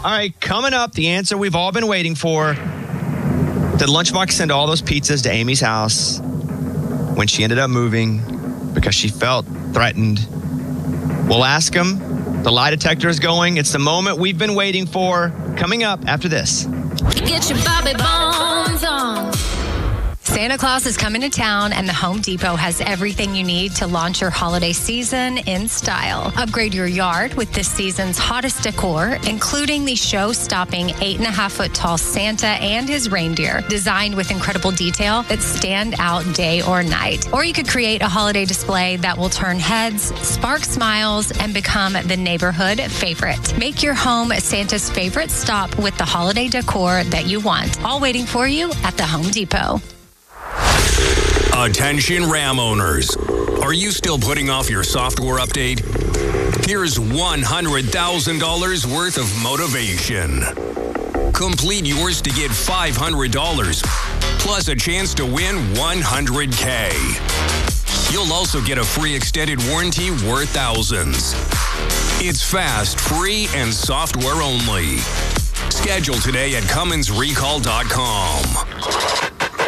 All right, coming up, the answer we've all been waiting for. Did Lunchbox send all those pizzas to Amy's house when she ended up moving because she felt threatened? We'll ask him. The lie detector is going. It's the moment we've been waiting for. Coming up after this. Get your Bobby Bones on. Santa Claus is coming to town, and the Home Depot has everything you need to launch your holiday season in style. Upgrade your yard with this season's hottest decor, including the show-stopping 8.5-foot tall Santa and his reindeer, designed with incredible detail that stand out day or night. Or you could create a holiday display that will turn heads, spark smiles, and become the neighborhood favorite. Make your home Santa's favorite stop with the holiday decor that you want, all waiting for you at the Home Depot. Attention Ram owners. Are you still putting off your software update? Here's $100,000 worth of motivation. Complete yours to get $500, plus a chance to win $100K. You'll also get a free extended warranty worth thousands. It's fast, free, and software only. Schedule today at CumminsRecall.com.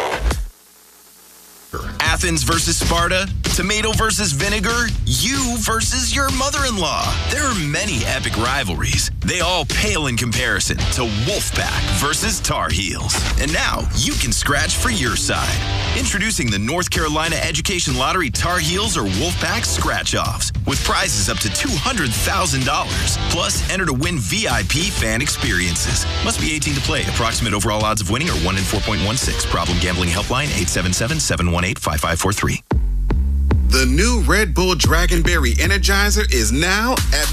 Athens versus Sparta, tomato versus vinegar, you versus your mother-in-law. There are many epic rivalries. They all pale in comparison to Wolfpack versus Tar Heels. And now you can scratch for your side. Introducing the North Carolina Education Lottery Tar Heels or Wolfpack Scratch-Offs with prizes up to $200,000. Plus, enter to win VIP fan experiences. Must be 18 to play. Approximate overall odds of winning are 1 in 4.16. Problem gambling helpline 877-718-5543. The new Red Bull Dragonberry Energizer is now at